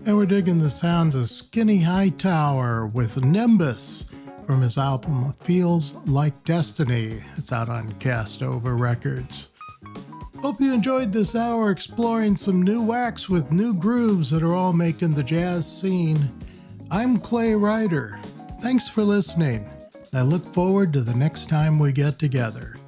And we're digging the sounds of Skinny Hightower with Nimbus from his album Feels Like Destiny. It's out on Castover Records. Hope you enjoyed this hour exploring some new wax with new grooves that are all making the jazz scene. I'm Clay Ryder. Thanks for listening. I look forward to the next time we get together.